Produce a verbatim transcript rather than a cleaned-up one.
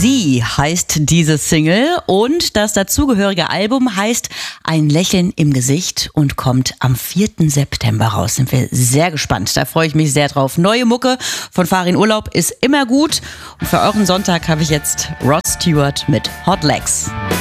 Sie heißt diese Single und das dazugehörige Album heißt Ein Lächeln im Gesicht und kommt am vierten September raus. Sind wir sehr gespannt. Da freue ich mich sehr drauf. Neue Mucke von Farin Urlaub ist immer gut. Und für euren Sonntag habe ich jetzt Rod Stewart mit Hot Legs.